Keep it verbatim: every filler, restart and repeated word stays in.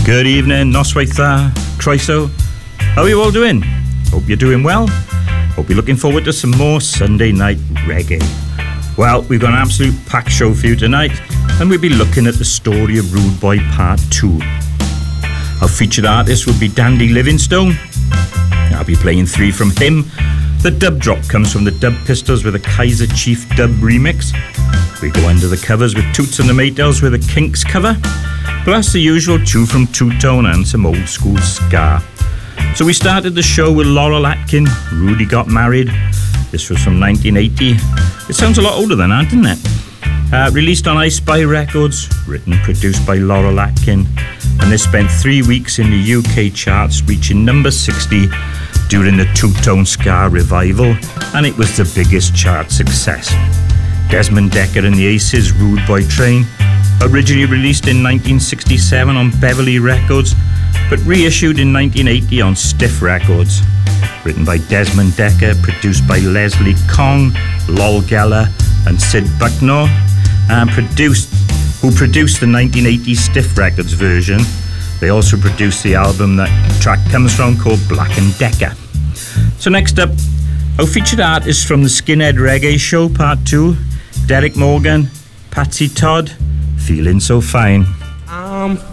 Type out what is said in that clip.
Good evening, noswaith, croeso. How are you all doing? Hope you're doing well. Hope you're looking forward to some more Sunday night reggae. Well, we've got an absolute packed show for you tonight, and we'll be looking at the story of Rude Boy Part two. Our featured artist will be Dandy Livingstone. I'll be playing three from him. The dub drop comes from the Dub Pistols with a Kaiser Chief dub remix. We go under the covers with Toots and the Maytals with a Kinks cover, plus the usual two from Two Tone and some old school ska. So we started the show with Laurel Atkin, Rudy Got Married. This was from nineteen eighty. It sounds a lot older than that, doesn't it? Uh, released on I Spy Records, written and produced by Laurel Atkin, and this spent three weeks in the U K charts, reaching number sixty during the Two Tone Ska revival, and it was the biggest chart success. Desmond Dekker and the Aces' Rude Boy Train, originally released in nineteen sixty-seven on Beverly Records, but reissued in nineteen eighty on Stiff Records. Written by Desmond Dekker, produced by Leslie Kong, Lol Geller and Sid Bucknor, and produced, who produced the nineteen eighty Stiff Records version. They also produced the album that track comes from, called Black and Decker. So next up, our featured artist from the Skinhead Reggae Show Part two, Derek Morgan, Patsy Todd, Feeling So Fine. I'm